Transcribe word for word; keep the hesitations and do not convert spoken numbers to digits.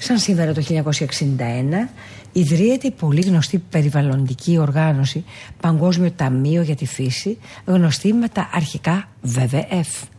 Σαν σήμερα το χίλια εννιακόσια εξήντα ένα ιδρύεται η πολύ γνωστή περιβαλλοντική οργάνωση Παγκόσμιο Ταμείο για τη Φύση, γνωστή με τα αρχικά ντάμπλιου ντάμπλιου εφ.